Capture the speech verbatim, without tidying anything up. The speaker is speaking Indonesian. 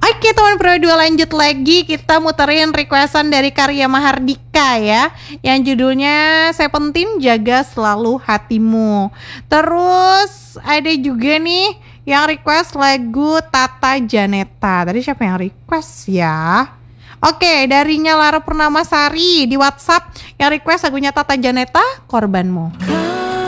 Oke teman Pro dua, lanjut lagi. Kita muterin requestan dari Karya Mahardika ya, yang judulnya Seventeen Jaga Selalu Hatimu. Terus ada juga nih yang request lagu Tata Janeta. Tadi siapa yang request ya? Oke, dari Lara Purnamasari di WhatsApp yang request lagunya Tata Janeta, Korbanmu.